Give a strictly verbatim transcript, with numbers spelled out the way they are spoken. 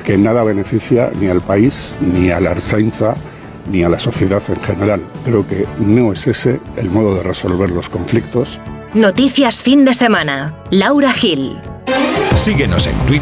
que nada beneficia ni al país, ni a la Ertzaintza, ni a la sociedad en general. Creo que no es ese el modo de resolver los conflictos. Noticias fin de semana. Laura Gil. Síguenos en Twitter.